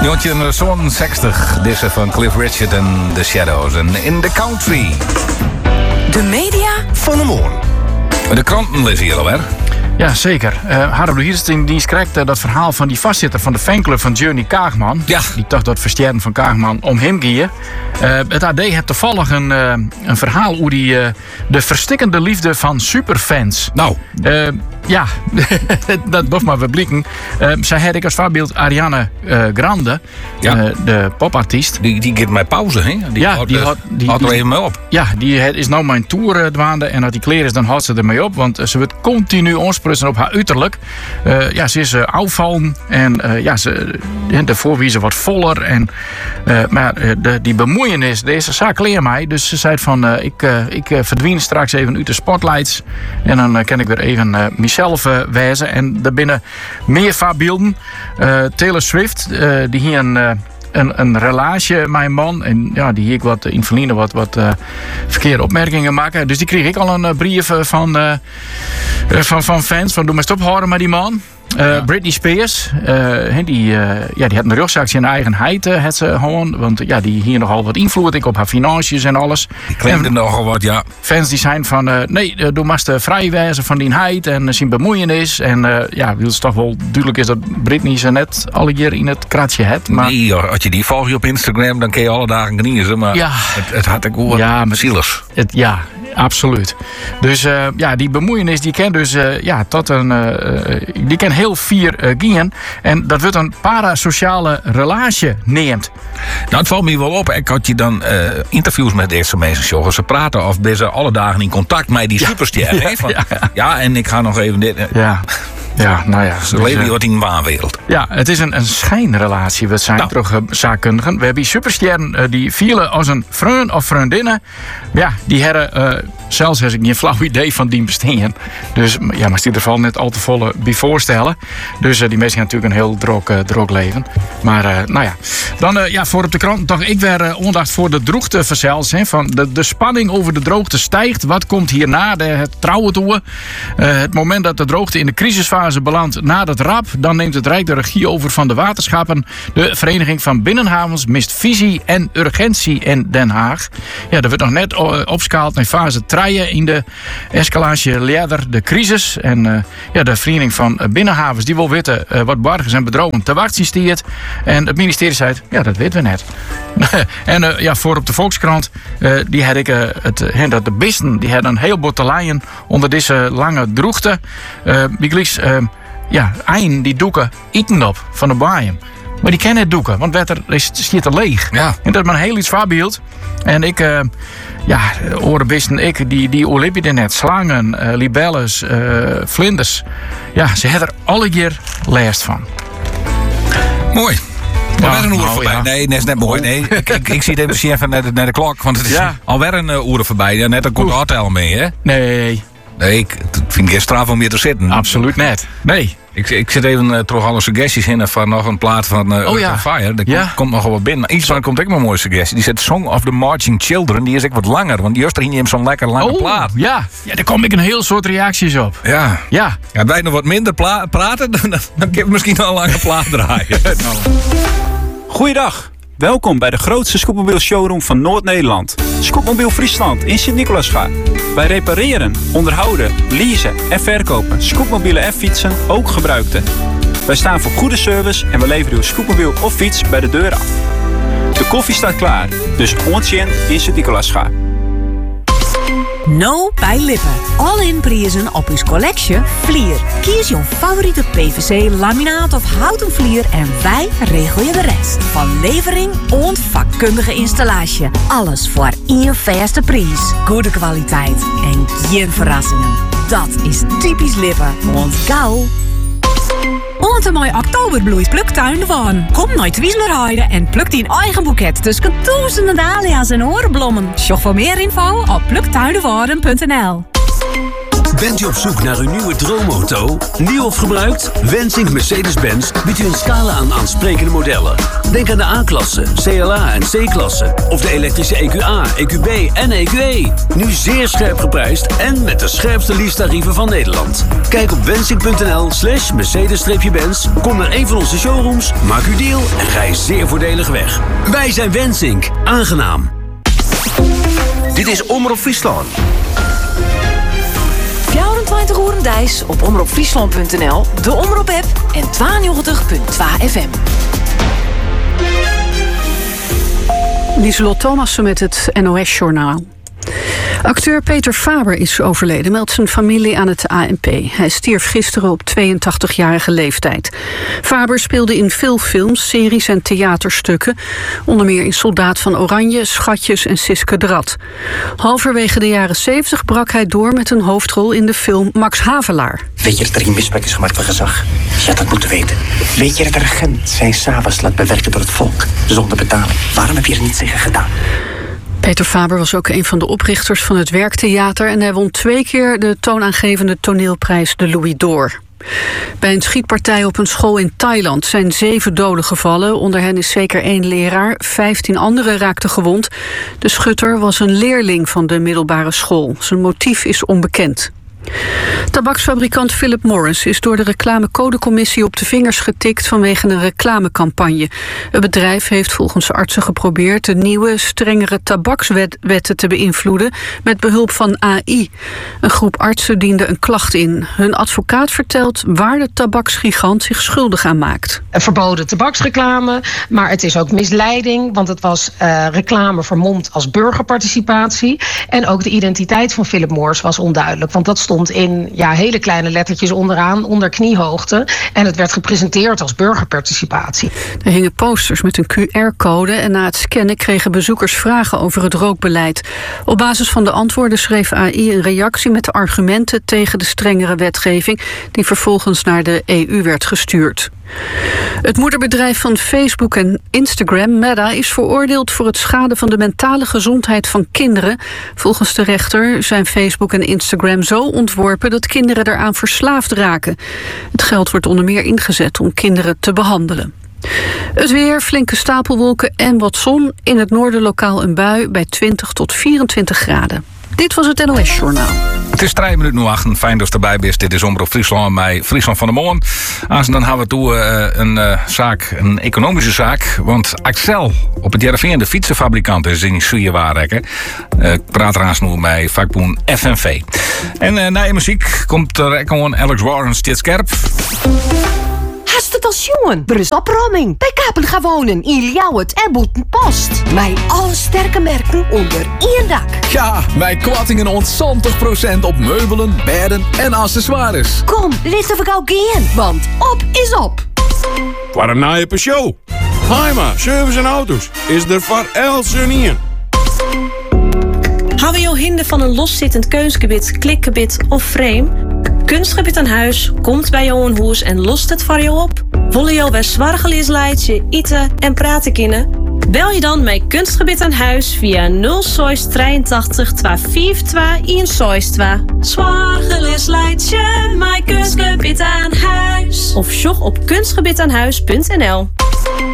1960, deze van Cliff Richard en The Shadows. En In the Country. De media van de morgen. De kranten lezen hier alweer. Ja, zeker. Harald Hierstingdienst krijgt dat verhaal van die vastzitter van de fanclub van Johnny Kaagman. Ja. Die toch dat versterren van Kaagman om hem gingen. Het AD heeft toevallig een verhaal over de verstikkende liefde van superfans. Nou. Ja, dat mag maar verblikken. Zij had ik als voorbeeld Ariana Grande, Ja. de popartiest. Die geeft mij pauze, hè? Die houdt er even mee op. Ja, die is nou mijn tour dwaande. En als die kleren is, dan houdt ze ermee op. Want ze wordt continu aansprutsen op haar uiterlijk. Ze is afvallen. En de voorwiezen wordt voller. En, maar die bemoeienis, deze zaak leer mij. Dus ze zei van, ik verdwien straks even uit de spotlights. En dan kan ik weer even mezelf wijzen. En er binnen meer voorbeelden. Taylor Swift, die hier een relatie met mijn man. En ja, die hier ik wat in verliezen wat verkeerde opmerkingen maken. Dus die kreeg ik al een brief van fans. Van doe maar stop houden met die man. Britney Spears, die had een rugzakje in eigenheid, had ze gewoon. Want ja, die hier nogal wat invloed op haar financiën en alles. Die klinkt er nogal wat, ja. Fans die zijn van, nee, doe maar vrij wijzen van die heid en zijn bemoeienis. En wil het toch wel duidelijk is dat Britney ze net alle keer in het kratje heeft. Maar Nee, als je die volgt op Instagram, dan kun je alle dagen geniezen. Maar ja, het had ik wel wat zielig. Ja, absoluut. Dus die bemoeienis die kan dus tot die kan heel vier gaan. En dat wordt een parasociale relatie neemt. Nou, het valt me wel op. Ik had je dan interviews met deze mensen. Ze praten of ben ze alle dagen in contact met die superster. Hè? Van, ja, en ik ga nog even dit. Ja, nou ja. Ze leven wat in een waanwereld. Ja, het is een schijnrelatie. We zijn toch zaakkundigen. We hebben supersterren die vielen als een vriend of vriendinnen. Ja, die hebben zelfs als ik niet een flauw idee van die besteden. Dus ja, maar die er net al te volle bij voorstellen. Dus die mensen hebben natuurlijk een heel drok leven. Maar dan voor op de krant toch ik weer aandacht voor de droogte verzels. Van de spanning over de droogte stijgt. Wat komt hierna? Het trouwen toe. Het moment dat de droogte in de crisisfase belandt na het rap, dan neemt het Rijk de regie over van de waterschappen. De Vereniging van Binnenhavens mist visie en urgentie in Den Haag. Ja, er wordt nog net opschaald naar fase 3 in de escalatie leider de crisis. En de Vereniging van Binnenhavens die wil weten wat burgers en bedrijven te wachten stiert. En het ministerie zei, ja, dat weten we net. En voor op de Volkskrant, die had ik dat de bisten, die hadden een heel botteleien onder deze lange droogte. Eind die doeken eten op van de baaien. Maar die kennen het doeken, want water stiert er leeg. Ja. En dat is maar een heel iets voorbeeld. En ik, orenbisten, die Olympiëden net, slangen, libelles, vlinders. Ja, ze hebben er alle keer last van. Mooi. Maar weer een uur voorbij. Ja. Nee, dat is net mooi. Nee, ik zie het even naar de klok, want het is alweer een uur voorbij. Ja, net dan komt de hotel mee, hè? Nee. Nee, ik vind het straf om weer te zitten. Absoluut net. Nee. Ik zit even terug alle suggesties in van nog een plaat van Fire. Er komt nog wel wat binnen. Iets van komt ook nog een mooie suggestie. Die zit Song of the Marching Children. Die is ook wat langer. Want die hier neemt zo'n lekker lange plaat. Ja, daar kom ik een heel soort reacties op. Ja. Als wij nog wat minder praten, dan kan ik misschien nog een lange plaat draaien. Goeiedag. Welkom bij de grootste scootmobiel showroom van Noord-Nederland. Scootmobiel Friesland in Sint-Nicolaasga. Wij repareren, onderhouden, leasen en verkopen scootmobielen en fietsen, ook gebruikte. Wij staan voor goede service en we leveren uw scootmobiel of fiets bij de deur af. De koffie staat klaar, dus ontjen in Sint-Nicolaasga. No bij Lippen. All-in prijzen op uw collectie Vlier. Kies je favoriete PVC, laminaat of houten vlier en wij regelen de rest. Van levering en vakkundige installatie. Alles voor één vaste prijs. Goede kwaliteit en geen verrassingen. Dat is typisch Lippen. Want gauw. Want een mooi oktoberbloeit pluktuin van. Kom naar Twieslerheide en pluk die eigen boeket tussen duizenden dahlia's en orenblommen. Zoek voor meer info op pluktuindewoorden.nl. Bent u op zoek naar uw nieuwe droomauto? Nieuw of gebruikt? Wensink Mercedes-Benz biedt u een scala aan aansprekende modellen. Denk aan de A-klasse, CLA en C-klasse. Of de elektrische EQA, EQB en EQE. Nu zeer scherp geprijsd en met de scherpste leasetarieven van Nederland. Kijk op wensink.nl/Mercedes-Benz. Kom naar een van onze showrooms, maak uw deal en rij zeer voordelig weg. Wij zijn Wensink. Aangenaam. Dit is Omroep Friesland. 24 uur Dijs op omroepfriesland.nl, de Omroep-app en 92.2 FM. Lieselot Thomassen met het NOS-journaal. Acteur Peter Faber is overleden, meldt zijn familie aan het ANP. Hij stierf gisteren op 82-jarige leeftijd. Faber speelde in veel films, series en theaterstukken. Onder meer in Soldaat van Oranje, Schatjes en Siske de Rat. Halverwege de jaren 70 brak hij door met een hoofdrol in de film Max Havelaar. Weet je dat er geen misbruik is gemaakt van gezag? Je had dat moeten weten. Weet je dat de regent zijn Savas laat bewerken door het volk, zonder betaling? Waarom heb je er niet tegen gedaan? Peter Faber was ook een van de oprichters van het Werktheater en hij won 2 keer de toonaangevende toneelprijs de Louis d'Or. Bij een schietpartij op een school in Thailand zijn 7 doden gevallen. Onder hen is zeker 1 leraar. 15 anderen raakten gewond. De schutter was een leerling van de middelbare school. Zijn motief is onbekend. Tabaksfabrikant Philip Morris is door de reclamecodecommissie op de vingers getikt vanwege een reclamecampagne. Het bedrijf heeft volgens artsen geprobeerd de nieuwe, strengere tabakswetten te beïnvloeden met behulp van AI. Een groep artsen diende een klacht in. Hun advocaat vertelt waar de tabaksgigant zich schuldig aan maakt. Verboden tabaksreclame, maar het is ook misleiding, want het was reclame vermomd als burgerparticipatie. En ook de identiteit van Philip Morris was onduidelijk, want dat stond in hele kleine lettertjes onderaan, onder kniehoogte. En het werd gepresenteerd als burgerparticipatie. Er hingen posters met een QR-code en na het scannen kregen bezoekers vragen over het rookbeleid. Op basis van de antwoorden schreef AI een reactie met de argumenten tegen de strengere wetgeving, die vervolgens naar de EU werd gestuurd. Het moederbedrijf van Facebook en Instagram, Meta, is veroordeeld voor het schaden van de mentale gezondheid van kinderen. Volgens de rechter zijn Facebook en Instagram zo ontworpen dat kinderen eraan verslaafd raken. Het geld wordt onder meer ingezet om kinderen te behandelen. Het weer, flinke stapelwolken en wat zon. In het noorden lokaal een bui bij 20 tot 24 graden. Dit was het NOS-journaal. Het is 3 minuten nu 8. Fijn dat je erbij bent. Dit is Omroep Friesland bij Friesland van der Molen. Dan gaan we toe een economische zaak. Want Axel op het Jereveen, de fietsenfabrikant, is in Suijewaarrekken. Ik praat eraan nu bij vakboen FNV. En na je muziek komt er gewoon Alex Warren steeds scherp. Hast het als jongen? Er is opromming. Bij Kapen gaan wonen in Ljouwert en Boetenpost. Met alle sterke merken onder één dak. Ja, wij kwattingen ons 20% op meubelen, bedden en accessoires. Kom, laten we gauw gaan, want op is op. Wat een naaie show. Haima, service en auto's is er voor elke in. Hou je hinder van een loszittend keusgebied, klikgebied of frame? Kunstgebied aan huis komt bij jou een hoes en lost het voor jou op. Willen jou bij zwargeleesleidje, eten en praten kunnen? Bel je dan met Kunstgebied aan huis via 083 252 162. Zwargeleesleidje, mijn Kunstgebied aan huis. Of sjog op kunstgebiedaanhuis.nl.